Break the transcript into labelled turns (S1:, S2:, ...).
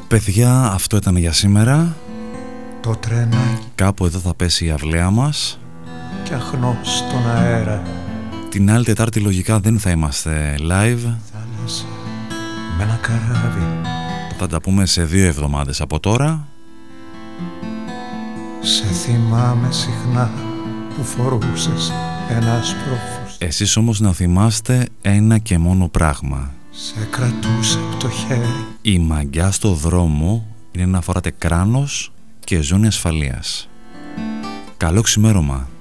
S1: Παιδιά, αυτό ήταν για σήμερα.
S2: Το τρένο
S1: κάπου εδώ θα πέσει η αυλαία μας.
S2: Κι αχνώ στον αέρα.
S1: Την άλλη Τετάρτη λογικά δεν θα είμαστε live.
S2: Θάλασσα με ένα καράβι.
S1: Θα τα πούμε σε 2 εβδομάδες από τώρα.
S2: Σε θυμάμαι συχνά που φορούσες ένα άσπρο φουστάνι.
S1: Εσείς όμως να θυμάστε ένα και μόνο πράγμα.
S2: Σε κρατούσε από το χέρι.
S1: Η μαγιά στο δρόμο είναι να φοράτε κράνος και ζώνη ασφαλείας. Καλό ξημέρωμα.